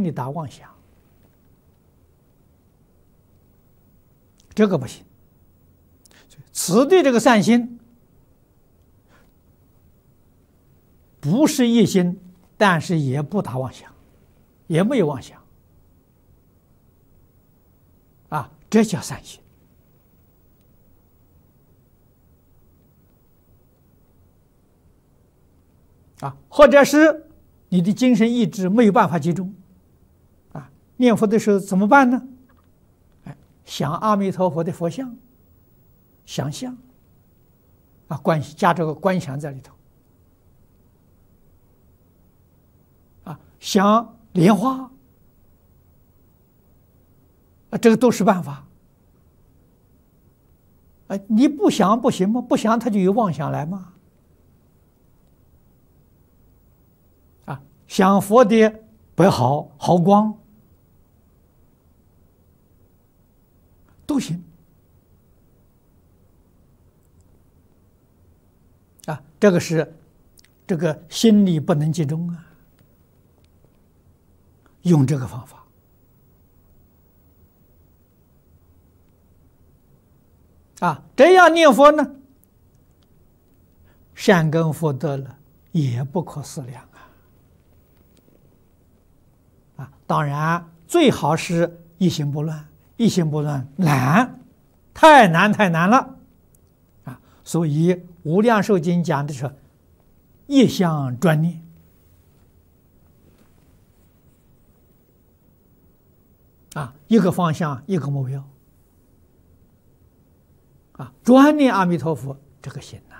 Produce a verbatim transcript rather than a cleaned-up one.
里打妄想，这个不行。此地这个善心不是一心，但是也不打妄想，也没有妄想，啊，这叫善心。啊，或者是你的精神意志没有办法集中，啊，念佛的时候怎么办呢？哎，想阿弥陀佛的佛像，想象，啊，观加这个观想在里头，啊，想莲花，啊，这个都是办法。啊，你不想不行吗？不想他就有妄想来吗？想佛的白毫毫光都行啊，这个是这个心里不能集中啊，用这个方法啊，这样念佛呢，善根福德了也不可思量啊。啊，当然最好是一心不乱，一心不乱难，太难太难了，啊，所以《无量寿经》讲的是一向专念，啊，一个方向，一个目标，啊，专念阿弥陀佛这个心呐。